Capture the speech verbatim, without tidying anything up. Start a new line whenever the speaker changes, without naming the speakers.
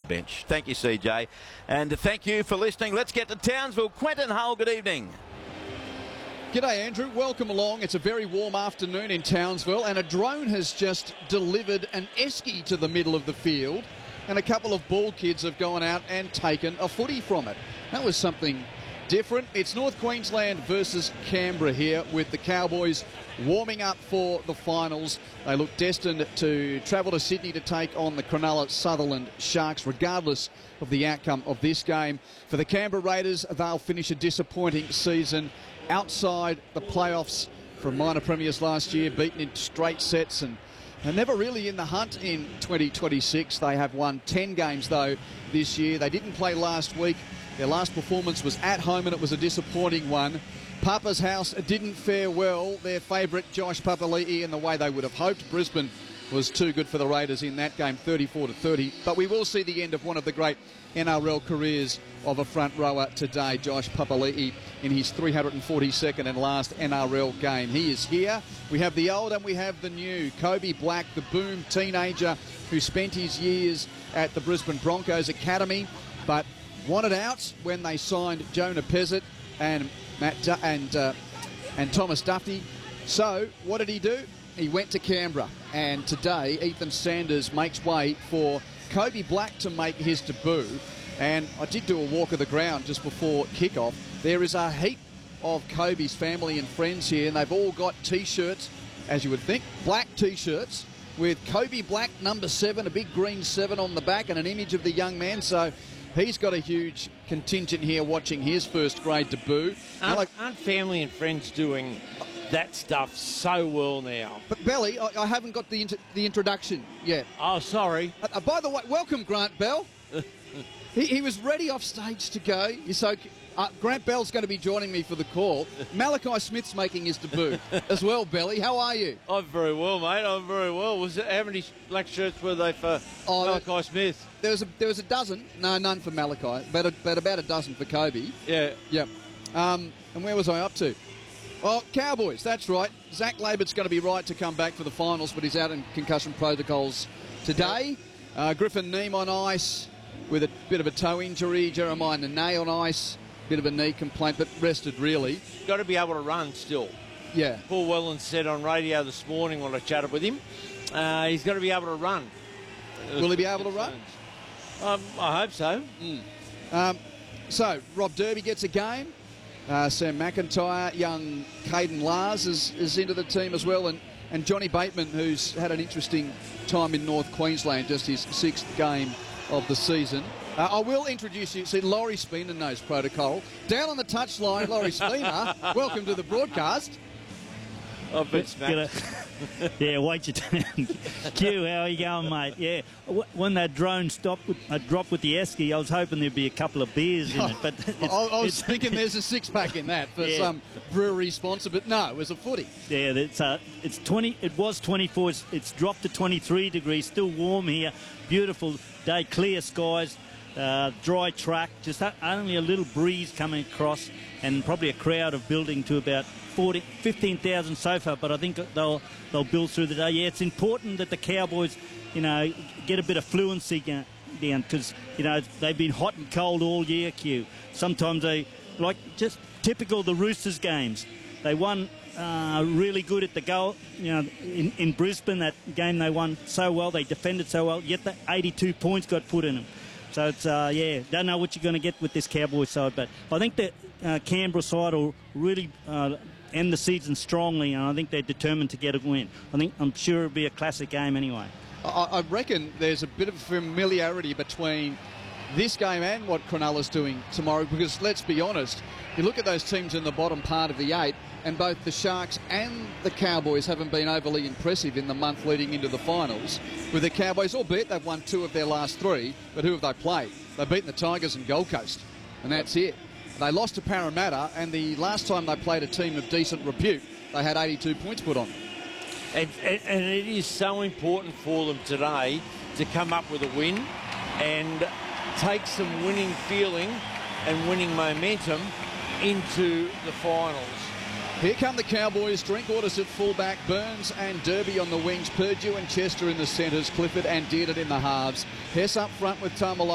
bench. Thank you, C J. And thank you for listening. Let's get to Townsville. Quentin Hull, good evening.
G'day, Andrew. Welcome along. It's a very warm afternoon in Townsville, and a drone has just delivered an esky to the middle of the field, and a couple of ball kids have gone out and taken a footy from it. That was something different. It's North Queensland versus Canberra here, with the Cowboys warming up for the finals. They look destined to travel to Sydney to take on the Cronulla Sutherland Sharks, regardless of the outcome of this game. For the Canberra Raiders, they'll finish a disappointing season outside the playoffs from minor premiers last year, beaten in straight sets, and are never really in the hunt in twenty twenty-six. They have won ten games, though, this year. They didn't play last week. Their last performance was at home, and it was a disappointing one. Papa's house didn't fare well. Their favourite, Josh Papali'i, in the way they would have hoped. Brisbane was too good for the Raiders in that game, thirty-four to thirty. But we will see the end of one of the great N R L careers of a front rower today, Josh Papali'i, in his three hundred forty-second and last N R L game. He is here. We have the old and we have the new. Kobe Black, the boom teenager who spent his years at the Brisbane Broncos Academy, but wanted out when they signed Jonah Pezzett and Matt du and uh, and Thomas Duffy. So what did he do? He went to Canberra, and today Ethan Sanders makes way for Kobe Black to make his debut. And I did do a walk of the ground just before kickoff. There is a heap of Kobe's family and friends here, and they've all got T-shirts, as you would think, black T-shirts with Kobe Black number seven, a big green seven on the back, and an image of the young man. So he's got a huge contingent here watching his first grade debut.
Aren't,
like,
aren't family and friends doing that stuff so well now?
But Belly, I, I haven't got the, inter the introduction yet.
Oh, sorry.
Uh, uh, by the way, welcome Grant Bell. he, he was ready off stage to go. So uh, Grant Bell's going to be joining me for the call. Malachi Smith's making his debut as well. Belly, how are you?
I'm very well, mate. I'm very well. Was it, how many black shirts were they for oh, Malachi Smith?
There was a there was a dozen. No, none for Malachi, but a, but about a dozen for Kobe.
Yeah.
Yeah. Um, and where was I up to? Oh, Cowboys, that's right. Zach Labert's going to be right to come back for the finals, but he's out in concussion protocols today. Uh, Griffin Neem on ice with a bit of a toe injury. Jeremiah Nene on ice, bit of a knee complaint, but rested really.
Got to be able to run still.
Yeah.
Paul Whelan said on radio this morning when I chatted with him, uh, he's got to be able to run.
Will he be able to run?
Um, I hope so.
Mm. Um, so, Rob Derby gets a game. Uh, Sam McIntyre, young Caden Lars is, is into the team as well, and, and Johnny Bateman, who's had an interesting time in North Queensland, just his sixth game of the season. Uh, I will introduce you, see, Laurie Spina knows protocol. Down on the touchline, Laurie Spina, welcome to the broadcast.
I've been smacked.
Yeah, wait your turn. Q, how are you going, mate? Yeah, when that drone stopped, with, uh, dropped with the esky, I was hoping there'd be a couple of beers in it. But
I, I was thinking there's a six-pack in that for
yeah.
some brewery sponsor, but no, it was a footy.
Yeah, it's uh, it's twenty. It was twenty-four. It's, it's dropped to twenty-three degrees. Still warm here. Beautiful day, clear skies, uh, dry track. Just only a little breeze coming across, and probably a crowd of building to about forty, fifteen thousand so far, but I think they'll they'll build through the day. Yeah, it's important that the Cowboys, you know, get a bit of fluency down because, you know, they've been hot and cold all year, Q. Sometimes they, like, just typical of the Roosters games. They won uh, really good at the goal, you know, in, in Brisbane, that game they won so well, they defended so well, yet the eighty-two points got put in them. So it's, uh, yeah, don't know what you're going to get with this Cowboys side, but I think the uh, Canberra side will really uh, end the season strongly, and I think they're determined to get a win. I think, I'm sure it'll be a classic game anyway.
I, I reckon there's a bit of familiarity between this game and what Cronulla's doing tomorrow, because let's be honest, you look at those teams in the bottom part of the eight, and both the Sharks and the Cowboys haven't been overly impressive in the month leading into the finals. With the Cowboys, albeit they've won two of their last three, but who have they played? They've beaten the Tigers and Gold Coast, and that's it. They lost to Parramatta, and the last time they played a team of decent repute, they had eighty-two points put on them.
And, and, and it is so important for them today to come up with a win and take some winning feeling and winning momentum into the finals.
Here come the Cowboys. Drinkwater's at fullback, Burns and Derby on the wings, Purdue and Chester in the centres, Clifford and Dearden in the halves. Hess up front with Tamalolo.